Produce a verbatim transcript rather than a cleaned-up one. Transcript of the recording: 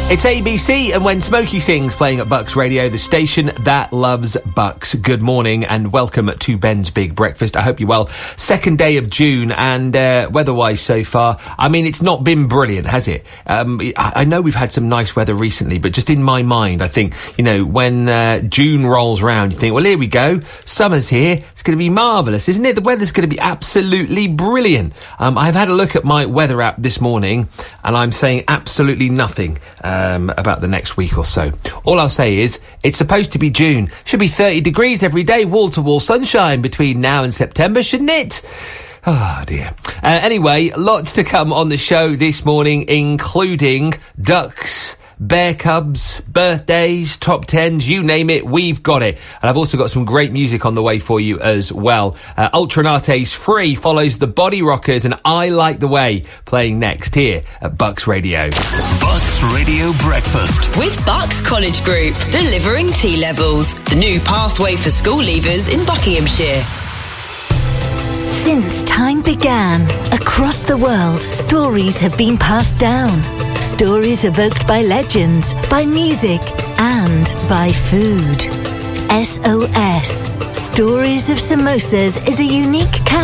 It's A B C and When Smokey Sings, playing at Bucks Radio, the station that loves Bucks. Good morning and welcome to Ben's Big Breakfast. I hope you're well. Second day of June, and uh, weather-wise so far, I mean, it's not been brilliant, has it? Um, I know we've had some nice weather recently, but just in my mind, I think, you know, when uh, June rolls round, you think, well, here we go. Summer's here. It's going to be marvellous, isn't it? The weather's going to be absolutely brilliant. Um, I've had a look at my weather app this morning, and I'm saying absolutely nothing um, about the next week or so. All I'll say is, it's supposed to be June. Should be thirty degrees every day, wall-to-wall sunshine between now and September, shouldn't it? Oh, dear. Uh, anyway, lots to come on the show this morning, including ducks, bear cubs, birthdays, top tens, you name it, we've got it. And I've also got some great music on the way for you as well. Uh, Ultranate's Free follows the Body Rockers and I Like the Way, playing next here at Bucks Radio. Bucks Radio Breakfast. With Bucks College Group, delivering T-levels, the new pathway for school leavers in Buckinghamshire. Since time began, across the world, stories have been passed down. Stories evoked by legends, by music, and by food. S O S, Stories of Samosas, is a unique